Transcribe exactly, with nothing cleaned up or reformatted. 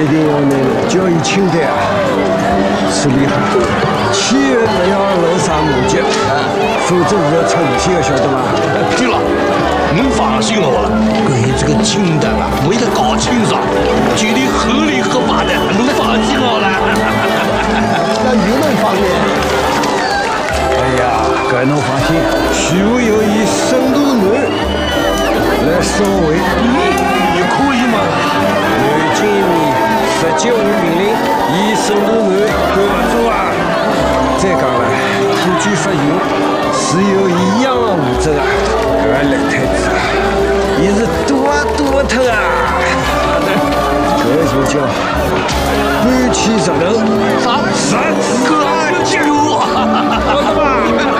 一定要能教育清代啊，是厉害，千万不要露啥马脚啊，否则是要出事体的，晓得吧？ 对了，侬放心好了，关于这个清单啊，我一定搞清爽，绝对合理合法的，侬放心好了。 那舆论方面，哎呀，搿侬放心，徐无有以深度男来收为， 嗯，也可以嘛。 南京人十九号命令，以深度男管不住啊！再讲了，土居发行是由一样的负责啊，搿赖太子啊，伊是多多特啊！搿就叫搬迁石头， 啥？ 啥子啊？ 哥，救我！ 好的吧？